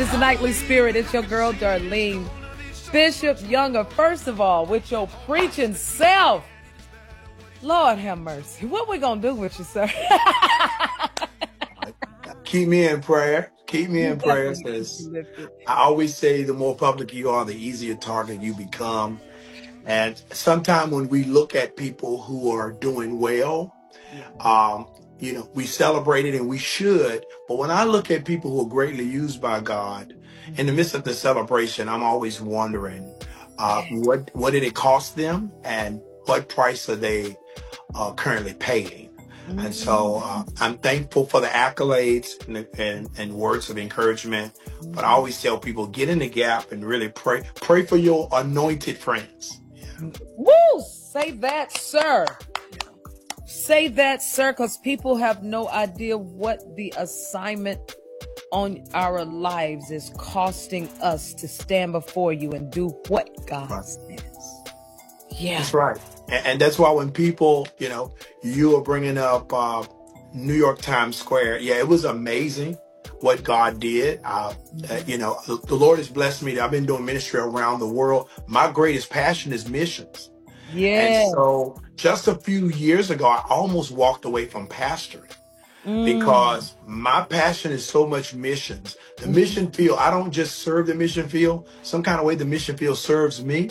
is the Nightly Spirit. It's your girl, Darlene Bishop Younger. First of all, with your preaching self. Lord have mercy. What we going to do with you, sir? Keep me in prayer. Keep me in prayer. Because I always say the more public you are, the easier target you become. And sometimes when we look at people who are doing well, we celebrate it and we should. But when I look at people who are greatly used by God, in the midst of the celebration, I'm always wondering what did it cost them and what price are they currently paying. And so I'm thankful for the accolades and words of encouragement. But I always tell people, get in the gap and really pray. Pray for your anointed friends. Yeah. Woo! Say that, sir. Say that, sir, because people have no idea what the assignment on our lives is costing us to stand before you and do what God says. Yeah. That's right. And that's why when people, you are bringing up New York Times Square. Yeah, it was amazing what God did. The Lord has blessed me. I've been doing ministry around the world. My greatest passion is missions. Yeah. And so just a few years ago, I almost walked away from pastoring because my passion is so much missions. The mission field, I don't just serve the mission field. Some kind of way the mission field serves me.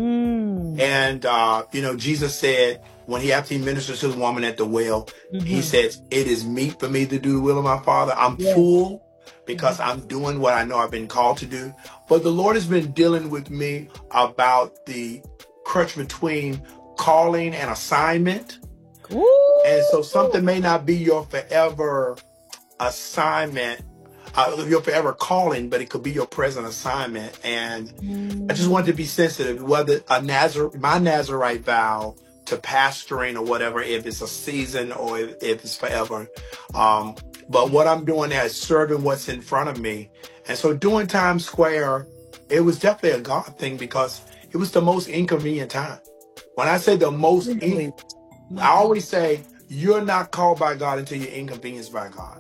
And, Jesus said, after he ministers to the woman at the well, he says, it is meet for me to do the will of my Father. I'm full because I'm doing what I know I've been called to do. But the Lord has been dealing with me about the crutch between calling and assignment. And so something may not be your forever assignment, your forever calling, but it could be your present assignment. And I just wanted to be sensitive, whether my Nazarite vow to pastoring or whatever, if it's a season or if it's forever. But what I'm doing now is serving what's in front of me. And so doing Times Square, it was definitely a God thing because it was the most inconvenient time. When I say the most, I always say you're not called by God until you're inconvenienced by God.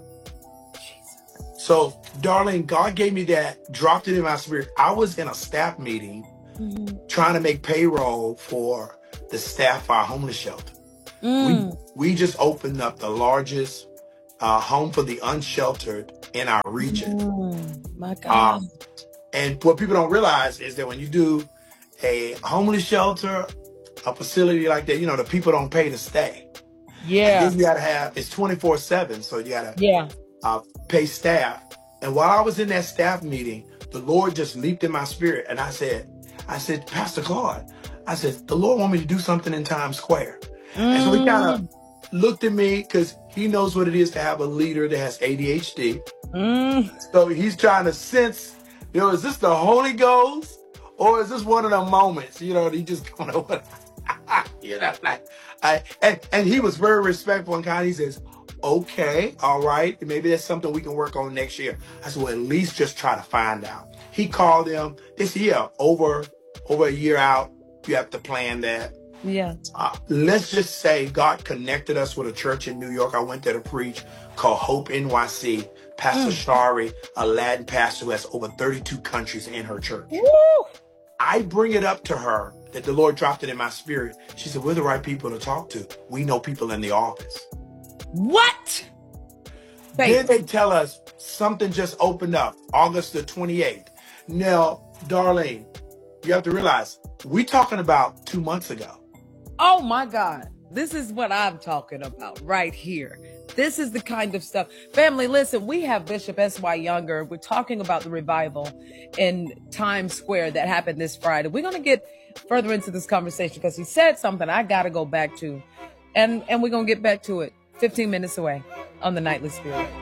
So, darling, God gave me that, dropped it in my spirit. I was in a staff meeting trying to make payroll for the staff for our homeless shelter. We just opened up the largest home for the unsheltered in our region. My God. And what people don't realize is that when you do a homeless shelter, a facility like that, the people don't pay to stay. Yeah. And then you got to have, it's 24/7. So you got to pay staff. And while I was in that staff meeting, the Lord just leaped in my spirit. And I said, Pastor Claude, the Lord want me to do something in Times Square. And so he kind of looked at me because he knows what it is to have a leader that has ADHD. So he's trying to sense, is this the Holy Ghost or is this one of the moments? He just don't know what, and he was very respectful and kind. He says, okay, all right, maybe that's something we can work on next year. I said, well, at least just try to find out. He called them this year, over a year out. You have to plan that. Yeah. Let's just say God connected us with a church in New York. I went there to preach called Hope NYC. Pastor Shari, a Latin pastor who has over 32 countries in her church. Woo! I bring it up to her that the Lord dropped it in my spirit. She said, we're the right people to talk to. We know people in the office. What? Then they tell us something just opened up August the 28th. Now, Darlene, you have to realize we're talking about 2 months ago. Oh my God. This is what I'm talking about right here. This is the kind of stuff. Family, listen, we have Bishop S.Y. Younger. We're talking about the revival in Times Square that happened this Friday. We're going to get further into this conversation because he said something I got to go back to. And we're going to get back to it 15 minutes away on the Nightly Spirit.